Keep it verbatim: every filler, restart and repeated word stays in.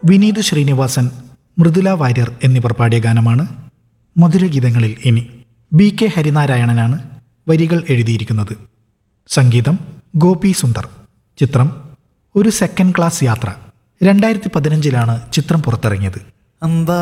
വിനീത് ശ്രീനിവാസൻ, മൃദുല വാര്യർ എന്നിവർ പാടിയ ഗാനമാണ് മധുരഗീതങ്ങളിൽ ഇനി. ബി കെ ഹരിനാരായണനാണ് വരികൾ എഴുതിയിരിക്കുന്നത്. സംഗീതം ഗോപി സുന്ദർ. ചിത്രം ഒരു സെക്കൻഡ് ക്ലാസ് യാത്ര. രണ്ടായിരത്തി പതിനഞ്ചിലാണ് ചിത്രം പുറത്തിറങ്ങിയത്. അമ്പാ